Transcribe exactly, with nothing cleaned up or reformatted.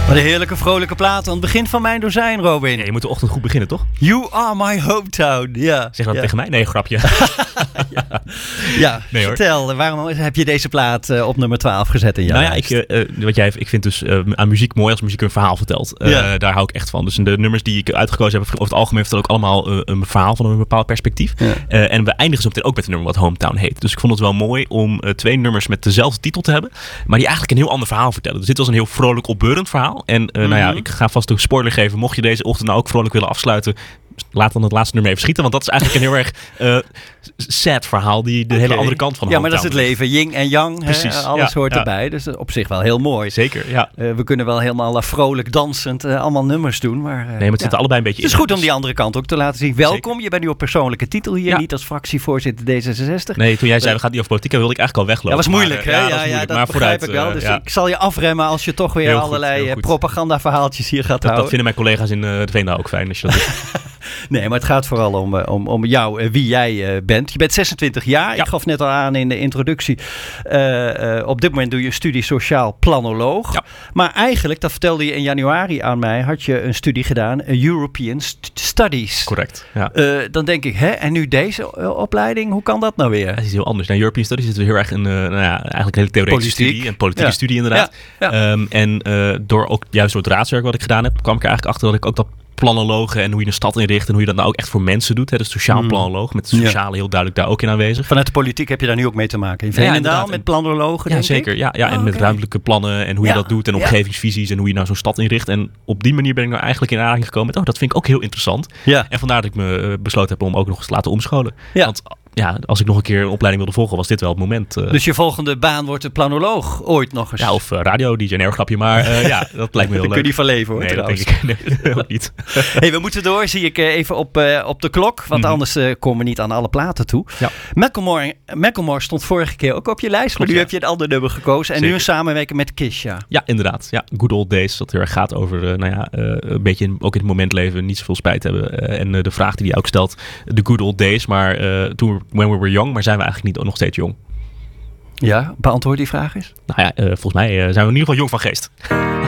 Wat een heerlijke vrolijke plaat aan het begin van mijn dozijn, Robin. Ja, je moet de ochtend goed beginnen, toch? You are my hometown. Ja. Zeg dat ja. tegen mij? Nee, grapje. ja, ja nee, vertel, waarom heb je deze plaat uh, op nummer twaalf gezet in jouw Nou ja, ik, uh, wat jij, ik vind dus uh, aan muziek mooi als muziek een verhaal vertelt. Uh, ja. Daar hou ik echt van. Dus de nummers die ik uitgekozen heb, over het algemeen vertellen ook allemaal uh, een verhaal van een bepaald perspectief. Ja. Uh, en we eindigen zo meteen ook met een nummer wat Hometown heet. Dus ik vond het wel mooi om uh, twee nummers met dezelfde titel te hebben, maar die eigenlijk een heel ander verhaal vertellen. Dus dit was een heel vrolijk, opbeurend verhaal. En uh, mm-hmm. nou ja, ik ga vast een spoiler geven. Mocht je deze ochtend nou ook vrolijk willen afsluiten, laat dan het laatste nummer even schieten. Want dat is eigenlijk een heel erg uh, sad verhaal. Die de okay. hele andere kant van de Ja, maar dat is het leven. Yin en yang. Precies. Hè? Alles ja, hoort ja. erbij. Dus op zich wel heel mooi. Zeker, ja. Uh, we kunnen wel helemaal uh, vrolijk dansend uh, allemaal nummers doen. Maar, uh, nee, maar het ja. zit allebei een beetje in. Het is goed om die andere kant ook te laten zien. Welkom. Zeker. Je bent nu op persoonlijke titel hier. Ja. Niet als fractievoorzitter D zesenzestig. Nee, toen jij zei we gaan niet over politiek, wilde ik eigenlijk al weglopen. Ja, dat was moeilijk. Maar, hè? Ja, ja, dat, ja, moeilijk. dat maar begrijp vooruit, ik wel. Dus uh, ja. ik zal je afremmen als je toch weer heel allerlei goed, propagandaverhaaltjes hier gaat dat, houden. Dat vinden mijn collega's in uh, de Veenda ook fijn. Als je dat nee, maar het gaat vooral om, om, om jou, uh, wie jij uh, bent. Je bent zesentwintig jaar. Ja. Ik gaf net al aan in de introductie. Uh, uh, op dit moment doe je een studie sociaal planoloog. Ja. Maar eigenlijk, dat vertelde je in januari aan mij, had je een studie gedaan, European st- Studies. Correct, ja. Uh, dan denk ik, hè, en nu deze uh, opleiding, hoe kan dat nou weer? Ja, het is heel anders. Nou, European Studies is heel erg een, uh, nou ja, eigenlijk een hele theoretische Politiek. studie. Een politieke ja. studie inderdaad. Ja. Ja. Um, en uh, door ook juist door het raadswerk wat ik gedaan heb, kwam ik er eigenlijk achter dat ik ook dat planologen en hoe je een stad inricht en hoe je dat nou ook echt voor mensen doet. Hè? Dus sociaal planoloog, met het sociale ja. heel duidelijk daar ook in aanwezig. Vanuit de politiek heb je daar nu ook mee te maken. In Veenendaal ja, met planologen, ja, denk zeker. ik? Ja, ja, en oh, met okay. ruimtelijke plannen en hoe ja. je dat doet en omgevingsvisies en hoe je nou zo'n stad inricht. En op die manier ben ik nou eigenlijk in aanraking gekomen met, oh, dat vind ik ook heel interessant. Ja. En vandaar dat ik me uh, besloten heb om ook nog eens te laten omscholen. Ja. Want ja, als ik nog een keer een opleiding wilde volgen, was dit wel het moment. Uh... Dus je volgende baan wordt de planoloog ooit nog eens? Ja, of uh, radio, D J, nee, grapje. Maar uh, ja, dat lijkt me heel leuk. Daar kun je niet van leven, hoor, nee, trouwens. Dat denk ik nee, ook niet. Hey, we moeten door, zie ik uh, even op, uh, op de klok. Want mm-hmm. anders uh, komen we niet aan alle platen toe. Ja. Macklemore, Macklemore stond vorige keer ook op je lijst. Maar nu ja. heb je het andere nummer gekozen. En Zeker. nu een samenwerking met Kesha. Ja, inderdaad. Ja, Good Old Days. Dat heel erg gaat over, uh, nou ja, uh, een beetje in, ook in het moment leven. Niet zoveel spijt hebben. Uh, en uh, de vraag die hij ook stelt. The Good Old Days. Maar uh, toen when we were young. Maar zijn we eigenlijk niet nog steeds jong? Ja, beantwoord die vraag eens. Nou ja, uh, volgens mij uh, zijn we in ieder geval jong van geest.